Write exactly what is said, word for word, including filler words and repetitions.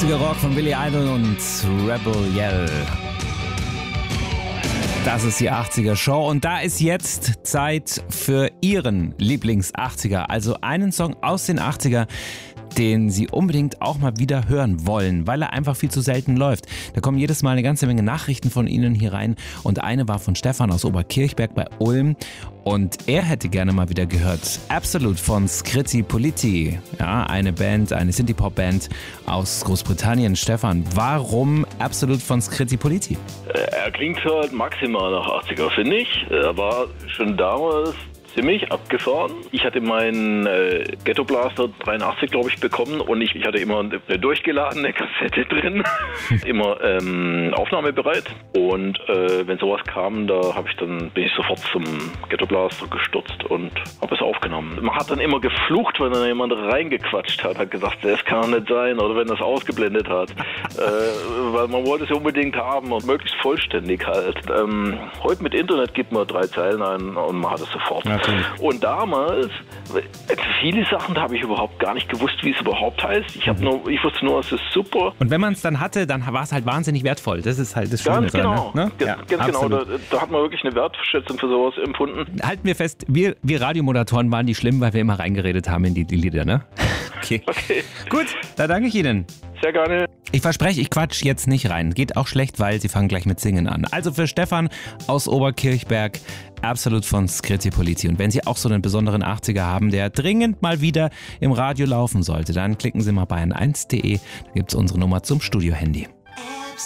achtziger Rock von Billy Idol und Rebel Yell. Das ist die achtziger Show und da ist jetzt Zeit für Ihren Lieblings-achtziger, also einen Song aus den achtziger, den Sie unbedingt auch mal wieder hören wollen, weil er einfach viel zu selten läuft. Da kommen jedes Mal eine ganze Menge Nachrichten von Ihnen hier rein und eine war von Stefan aus Oberkirchberg bei Ulm und er hätte gerne mal wieder gehört Absolute von Scritti Politti. Ja, eine Band, eine Synthie-Pop-Band aus Großbritannien. Stefan, warum Absolute von Scritti Politti? Er klingt halt maximal nach achtziger, finde ich. Er war schon damals ziemlich abgefahren. Ich hatte meinen äh, Ghetto Blaster dreiundachtzig, glaube ich, bekommen und ich, ich hatte immer eine durchgeladene Kassette drin, immer ähm, aufnahmebereit. Und äh, wenn sowas kam, da habe ich dann bin ich sofort zum Ghetto Blaster gestürzt und habe es aufgenommen. Man hat dann immer geflucht, wenn dann jemand reingequatscht hat, hat gesagt, das kann nicht sein, oder wenn das ausgeblendet hat, äh, weil man wollte es unbedingt haben und möglichst vollständig halt. Ähm, heute mit Internet gibt man drei Zeilen ein und man hat es sofort. Ja. Und damals, viele Sachen, da habe ich überhaupt gar nicht gewusst, wie es überhaupt heißt. Ich, nur, ich wusste nur, es ist super. Und wenn man es dann hatte, dann war es halt wahnsinnig wertvoll. Das ist halt das Schöne. Ganz genau, dran, ne? Ge- ja, ganz genau. Da, da hat man wirklich eine Wertschätzung für sowas empfunden. Halten wir fest, wir, wir Radiomoderatoren waren die schlimm, weil wir immer reingeredet haben in die, die Lieder, ne? Okay. okay. Gut, da danke ich Ihnen. Sehr gerne. Ich verspreche, ich quatsch jetzt nicht rein. Geht auch schlecht, weil Sie fangen gleich mit Singen an. Also für Stefan aus Oberkirchberg, Absolut von Scritti Politti. Und wenn Sie auch so einen besonderen achtziger haben, der dringend mal wieder im Radio laufen sollte, dann klicken Sie mal bei n eins punkt de. Da gibt es unsere Nummer zum Studio-Handy.